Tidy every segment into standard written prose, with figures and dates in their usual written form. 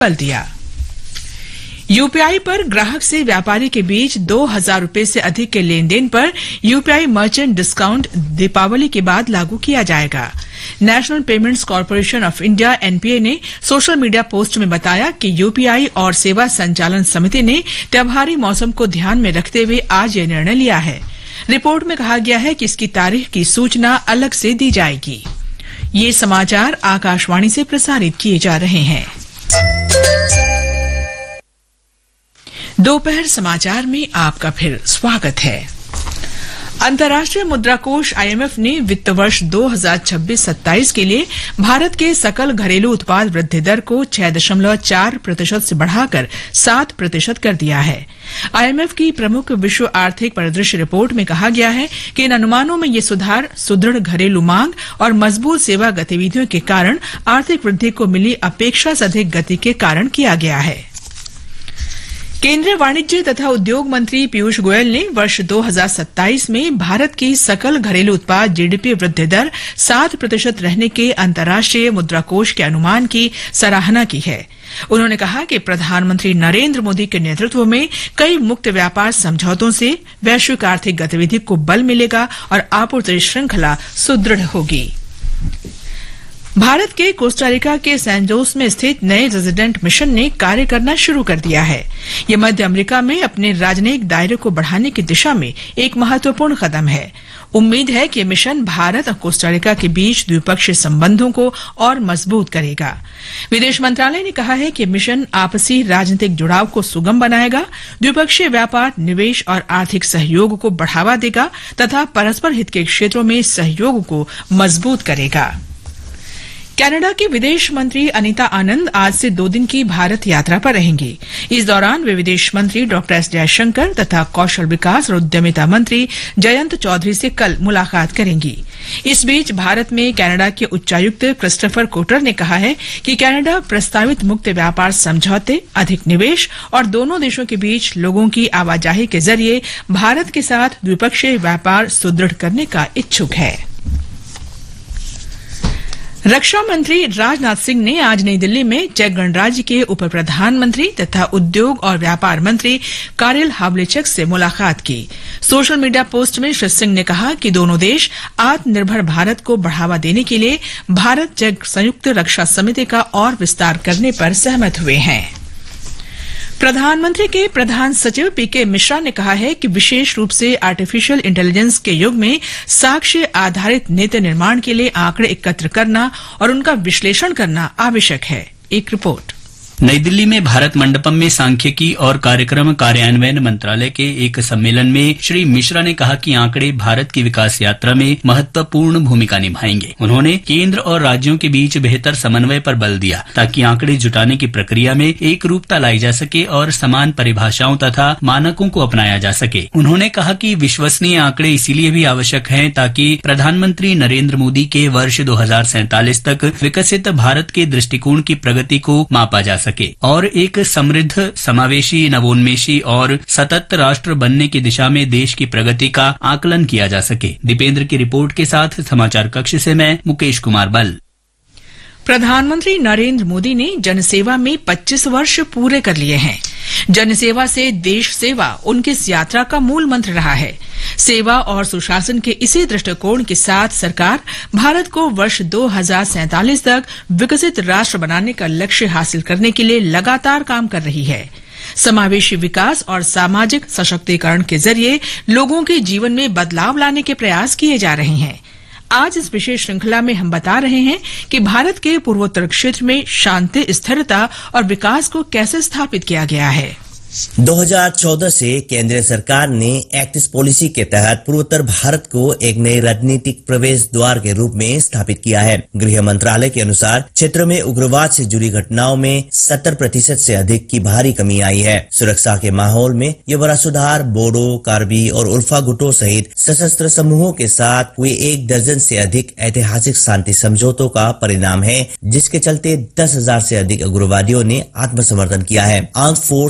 बल दिया। यूपीआई पर ग्राहक से व्यापारी के बीच 2,000 रुपए से अधिक के लेन देन पर यूपीआई मर्चेंट डिस्काउंट दीपावली के बाद लागू किया जाएगा। National payments corporation of India NPA ने सोशल मीडिया पोस्ट में बताया कि यूपीआई और सेवा संचालन समिति ने त्योहारी मौसम को ध्यान में रखते हुए आज यह निर्णय लिया है। रिपोर्ट में कहा गया है कि इसकी तारीख की सूचना अलग से दी जाएगी। ये समाचार आकाशवाणी से प्रसारित किए जा रहे हैं। दोपहर समाचार में आपका फिर स्वागत है। अंतर्राष्ट्रीय मुद्रा कोष आईएमएफ ने वित्त वर्ष 2026-27 के लिए भारत के सकल घरेलू उत्पाद वृद्धि दर को 6.4% से बढ़ाकर 7% कर दिया है। आईएमएफ की प्रमुख विश्व आर्थिक परिदृश्य रिपोर्ट में कहा गया है कि इन अनुमानों में ये सुधार सुदृढ़ घरेलू मांग और मजबूत सेवा गतिविधियों के कारण आर्थिक वृद्धि को मिली अपेक्षा से अधिक गति के कारण किया गया है। केंद्रीय वाणिज्य तथा उद्योग मंत्री पीयूष गोयल ने वर्ष 2027 में भारत की सकल घरेलू उत्पाद जीडीपी वृद्धि दर 7% रहने के अंतर्राष्ट्रीय मुद्रा कोष के अनुमान की सराहना की है। उन्होंने कहा कि प्रधानमंत्री नरेंद्र मोदी के नेतृत्व में कई मुक्त व्यापार समझौतों से वैश्विक आर्थिक गतिविधि को बल मिलेगा और आपूर्ति श्रृंखला सुदृढ़ होगी। भारत के कोस्टारिका के सैन जोस में स्थित नए रेजिडेंट मिशन ने कार्य करना शुरू कर दिया है। यह मध्य अमेरिका में अपने राजनयिक दायरे को बढ़ाने की दिशा में एक महत्वपूर्ण कदम है। उम्मीद है कि मिशन भारत और कोस्टारिका के बीच द्विपक्षीय संबंधों को और मजबूत करेगा। विदेश मंत्रालय ने कहा है कि मिशन आपसी राजनीतिक जुड़ाव को सुगम बनाएगा, द्विपक्षीय व्यापार, निवेश और आर्थिक सहयोग को बढ़ावा देगा तथा परस्पर हित के क्षेत्रों में सहयोग को मजबूत करेगा। कनाडा की विदेश मंत्री अनीता आनंद आज से 2 दिन की भारत यात्रा पर रहेंगी। इस दौरान वे विदेश मंत्री डॉक्टर एस जयशंकर तथा कौशल विकास और उद्यमिता मंत्री जयंत चौधरी से कल मुलाकात करेंगी। इस बीच भारत में कनाडा के उच्चायुक्त क्रिस्टोफर कोटर ने कहा है कि कनाडा प्रस्तावित मुक्त व्यापार समझौते, अधिक निवेश और दोनों देशों के बीच लोगों की आवाजाही के जरिए भारत के साथ द्विपक्षीय व्यापार सुदृढ़ करने का इच्छुक है। रक्षा मंत्री राजनाथ सिंह ने आज नई दिल्ली में चेक गणराज्य के उप प्रधानमंत्री तथा उद्योग और व्यापार मंत्री कारिल हावलेचक से मुलाकात की। सोशल मीडिया पोस्ट में श्री सिंह ने कहा कि दोनों देश आत्मनिर्भर भारत को बढ़ावा देने के लिए भारत चेक संयुक्त रक्षा समिति का और विस्तार करने पर सहमत हुए हैं। प्रधानमंत्री के प्रधान सचिव पीके मिश्रा ने कहा है कि विशेष रूप से आर्टिफिशियल इंटेलिजेंस के युग में साक्ष्य आधारित नीति निर्माण के लिए आंकड़े एकत्र करना और उनका विश्लेषण करना आवश्यक है। एक रिपोर्ट। नई दिल्ली में भारत मंडपम में सांख्यिकी और कार्यक्रम कार्यान्वयन मंत्रालय के एक सम्मेलन में श्री मिश्रा ने कहा कि आंकड़े भारत की विकास यात्रा में महत्वपूर्ण भूमिका निभाएंगे। उन्होंने केंद्र और राज्यों के बीच बेहतर समन्वय पर बल दिया ताकि आंकड़े जुटाने की प्रक्रिया में एक रूपता लाई जा सके और समान परिभाषाओं तथा मानकों को अपनाया जा सके। उन्होंने कहा कि विश्वसनीय आंकड़े इसीलिए भी आवश्यक हैं ताकि प्रधानमंत्री नरेंद्र मोदी के वर्ष 2047 तक विकसित भारत के दृष्टिकोण की प्रगति को मापा जा सके और एक समृद्ध, समावेशी, नवोन्मेषी और सतत राष्ट्र बनने की दिशा में देश की प्रगति का आकलन किया जा सके। दीपेंद्र की रिपोर्ट के साथ समाचार कक्ष से मैं मुकेश कुमार बल। प्रधानमंत्री नरेंद्र मोदी ने जनसेवा में 25 वर्ष पूरे कर लिए हैं। जनसेवा से देश सेवा उनकी इस यात्रा का मूल मंत्र रहा है। सेवा और सुशासन के इसी दृष्टिकोण के साथ सरकार भारत को वर्ष 2047 तक विकसित राष्ट्र बनाने का लक्ष्य हासिल करने के लिए लगातार काम कर रही है। समावेशी विकास और सामाजिक सशक्तिकरण के जरिए लोगों के जीवन में बदलाव लाने के प्रयास किए जा रहे हैं। आज इस विशेष श्रृंखला में हम बता रहे हैं कि भारत के पूर्वोत्तर क्षेत्र में शांति, स्थिरता और विकास को कैसे स्थापित किया गया है। 2014 से केंद्र सरकार ने एक्ट ईस्ट पॉलिसी के तहत पूर्वोत्तर भारत को एक नए राजनीतिक प्रवेश द्वार के रूप में स्थापित किया है। गृह मंत्रालय के अनुसार क्षेत्र में उग्रवाद से जुड़ी घटनाओं में 70% से अधिक की भारी कमी आई है। सुरक्षा के माहौल में ये बड़ा सुधार बोडो, कार्बी और उल्फा गुटों सहित सशस्त्र समूहों के साथ हुए 1 दर्जन से अधिक ऐतिहासिक शांति समझौतों का परिणाम है, जिसके चलते 10,000 से अधिक उग्रवादियों ने आत्मसमर्पण किया है। Armed force special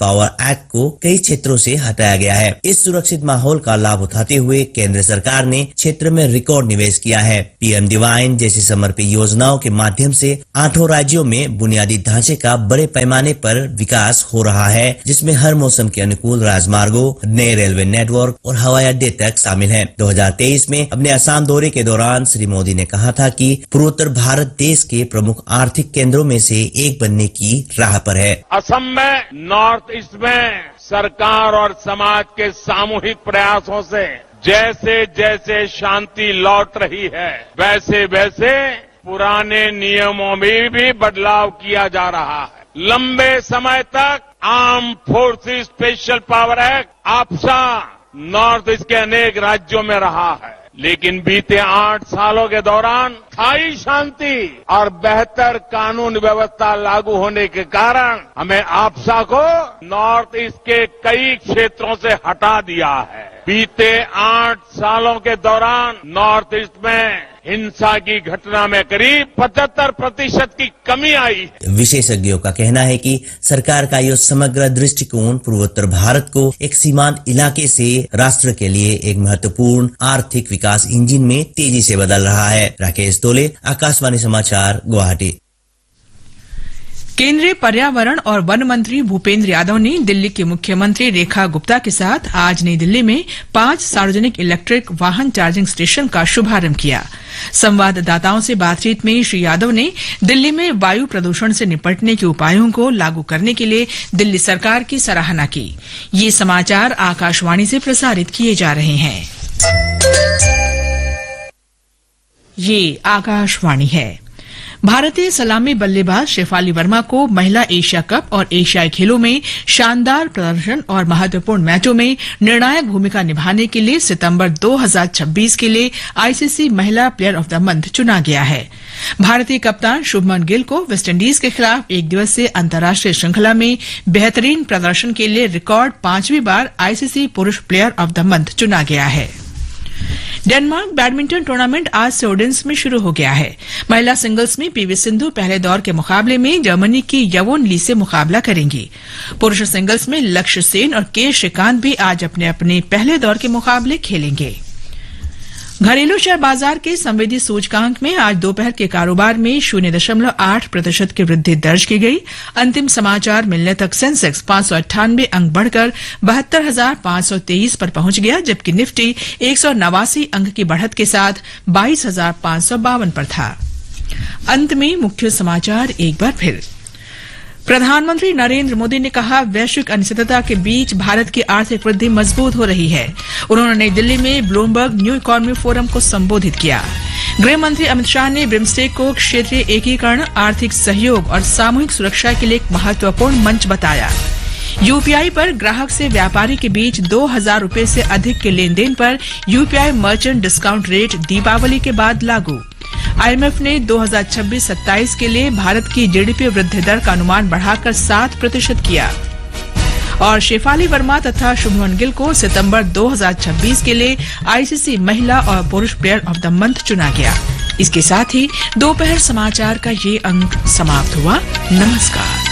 power act को कई क्षेत्रों से हटाया गया है। इस सुरक्षित माहौल का लाभ उठाते हुए केंद्र सरकार ने क्षेत्र में रिकॉर्ड निवेश किया है। पीएम डिवाइन जैसी समर्पित योजनाओं के माध्यम से 8 राज्यों में बुनियादी ढांचे का बड़े पैमाने पर विकास हो रहा है, जिसमें हर मौसम के अनुकूल राजमार्गों, नए रेलवे नेटवर्क और हवाई अड्डे तक शामिल हैं। 2023 में अपने असम दौरे के दौरान श्री मोदी ने कहा था कि पूर्वोत्तर भारत देश के प्रमुख आर्थिक केंद्रों में से एक बनने की राह पर है। असम में नॉर्थ ईस्ट में सरकार और समाज के सामूहिक प्रयासों से जैसे जैसे शांति लौट रही है, वैसे वैसे पुराने नियमों में भी बदलाव किया जा रहा है। लंबे समय तक arm forces special power act आपसा नॉर्थ ईस्ट के अनेक राज्यों में रहा है, लेकिन बीते 8 सालों के दौरान स्थायी शांति और बेहतर कानून व्यवस्था लागू होने के कारण हमें आपसा को नॉर्थ ईस्ट के कई क्षेत्रों से हटा दिया है। बीते 8 सालों के दौरान नॉर्थ ईस्ट में हिंसा की घटना में करीब 75% की कमी आई। विशेषज्ञों का कहना है कि सरकार का यह समग्र दृष्टिकोण पूर्वोत्तर भारत को एक सीमांत इलाके से राष्ट्र के लिए एक महत्वपूर्ण आर्थिक विकास इंजन में तेजी से बदल रहा है। राकेश तोले, आकाशवाणी समाचार, गुवाहाटी। केंद्रीय पर्यावरण और वन मंत्री भूपेंद्र यादव ने दिल्ली की मुख्यमंत्री रेखा गुप्ता के साथ आज नई दिल्ली में 5 सार्वजनिक इलेक्ट्रिक वाहन चार्जिंग स्टेशन का शुभारंभ किया। संवाददाताओं से बातचीत में श्री यादव ने दिल्ली में वायु प्रदूषण से निपटने के उपायों को लागू करने के लिए दिल्ली सरकार की सराहना की। ये समाचार आकाशवाणी से प्रसारित किए जा रहे हैं। ये आकाशवाणी है। भारतीय सलामी बल्लेबाज शेफाली वर्मा को महिला एशिया कप और एशियाई खेलों में शानदार प्रदर्शन और महत्वपूर्ण मैचों में निर्णायक भूमिका निभाने के लिए सितंबर 2026 के लिए आईसीसी महिला प्लेयर ऑफ द मंथ चुना गया है। भारतीय कप्तान शुभमन गिल को वेस्टइंडीज के खिलाफ एक दिवसीय अंतर्राष्ट्रीय श्रृंखला में बेहतरीन प्रदर्शन के लिए रिकॉर्ड 5वीं बार आईसीसी पुरुष प्लेयर ऑफ द मंथ चुना गया है। डेनमार्क बैडमिंटन टूर्नामेंट आज से ओडेंस में शुरू हो गया है। महिला सिंगल्स में पीवी सिंधु पहले दौर के मुकाबले में जर्मनी की यवोन ली से मुकाबला करेंगी। पुरुष सिंगल्स में लक्ष्य सेन और के श्रीकांत भी आज अपने अपने पहले दौर के मुकाबले खेलेंगे। घरेलू शेयर बाजार के संवेदी सूचकांक में आज दोपहर के कारोबार में 0.8% की वृद्धि दर्ज की गई। अंतिम समाचार मिलने तक सेंसेक्स 598 अंक बढ़कर 72,523 पर पहुंच गया, जबकि निफ्टी 189 अंक की बढ़त के साथ 22,552 पर था। अंत में मुख्य समाचार एक बार फिर। प्रधानमंत्री नरेंद्र मोदी ने कहा, वैश्विक अनिश्चितता के बीच भारत की आर्थिक वृद्धि मजबूत हो रही है। उन्होंने नई दिल्ली में ब्लूमबर्ग न्यू इकोनॉमी फोरम को संबोधित किया। गृह मंत्री अमित शाह ने बिम्स्टेक को क्षेत्रीय एकीकरण, आर्थिक सहयोग और सामूहिक सुरक्षा के लिए एक महत्वपूर्ण मंच बताया। यूपीआई पर ग्राहक से व्यापारी के बीच 2,000 रुपए से अधिक के लेनदेन पर UPI merchant discount rate Deepawali के बाद लागू। आईएमएफ ने 2026-27 के लिए भारत की जीडीपी वृद्धि दर का अनुमान बढ़ाकर 7% किया। और शेफाली वर्मा तथा शुभमन गिल को सितंबर 2026 के लिए आईसीसी महिला और पुरुष प्लेयर ऑफ द मंथ चुना गया। इसके साथ ही दोपहर समाचार का ये अंक समाप्त हुआ। नमस्कार।